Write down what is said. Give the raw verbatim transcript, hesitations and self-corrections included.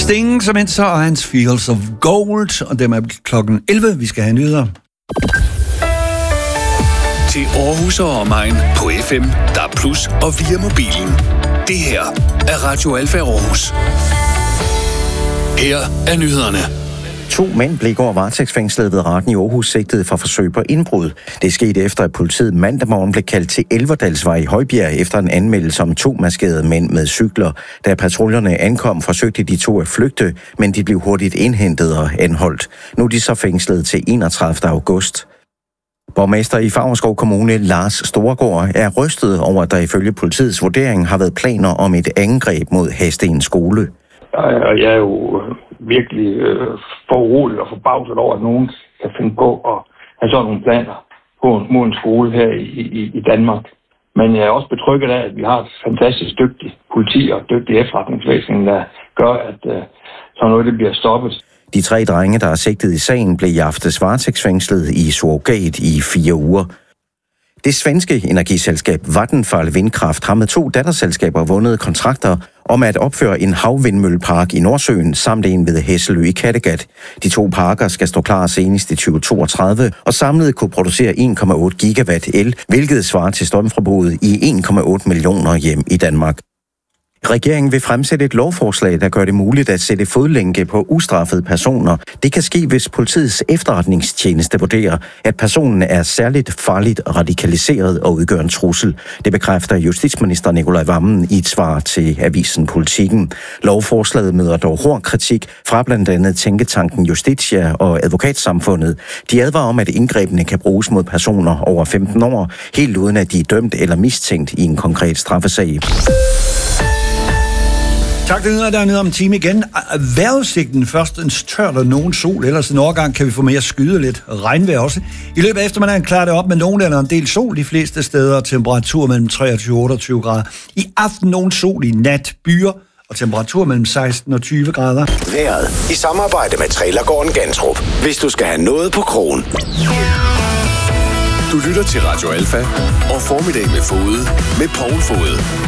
Sting som så og hans Fields of Gold, og dem er klokken elleve. Vi skal have nyheder. Til Aarhus og omegn på F M, D A B plus og via mobilen. Det her er Radio Alfa Aarhus. Her er nyhederne. To mænd blev i går varetægtsfængslet ved retten i Aarhus sigtet for forsøg på indbrud. Det skete efter, at politiet mandag morgen blev kaldt til Elverdalsvej i Højbjerg efter en anmeldelse om to maskerede mænd med cykler. Da patruljerne ankom, forsøgte de to at flygte, men de blev hurtigt indhentet og anholdt. Nu er de så fængslet til enogtredivte august. Borgmester i Favrskov Kommune, Lars Storgård, er rystet over, at der ifølge politiets vurdering har været planer om et angreb mod Hadsten skole. Og jeg er jo virkelig øh, foruroliget og forbavset over, at nogen kan finde på at have sådan nogle planer på mod en skole her i, i, i Danmark. Men jeg er også betrygget af, at vi har et fantastisk dygtigt politi og dygtig efterretningsvæsen, der gør, at øh, sådan noget det bliver stoppet. De tre drenge, der er sigtet i sagen, blev i aftes varetægtsfængslet i surrogat i fire uger. Det svenske energiselskab Vattenfall Vindkraft har med to datterselskaber vundet kontrakter om at opføre en havvindmøllepark i Nordsøen samt en ved Hesselø i Kattegat. De to parker skal stå klar senest i tyve toogtredive og samlet kunne producere en komma otte gigawatt el, hvilket svarer til strømforbruget i en komma otte millioner hjem i Danmark. Regeringen vil fremsætte et lovforslag, der gør det muligt at sætte fodlænke på ustraffede personer. Det kan ske, hvis politiets efterretningstjeneste vurderer, at personen er særligt farligt radikaliseret og udgør en trussel. Det bekræfter justitsminister Nicolai Wammen i et svar til avisen Politikken. Lovforslaget møder dog hård kritik fra blandt andet tænketanken Justitia og advokatsamfundet. De advarer om, at indgrebene kan bruges mod personer over femten år, helt uden at de er dømt eller mistænkt i en konkret straffesag. Tak, det er der nede om en time igen. Vejrudsigten først en tørt og nogen sol, ellers en overgang kan vi få mere skyde lidt regnvejr også. I løbet af eftermiddagen klarer det op med nogen eller en del sol de fleste steder, temperatur mellem treogtyve og otteogtyve grader. I aften nogen sol, i nat byer og temperatur mellem seksten og tyve grader. Vejret i samarbejde med Trailergården Gantrup. Hvis du skal have noget på krogen. Du lytter til Radio Alfa og Formiddag med Fode med Poul Fode.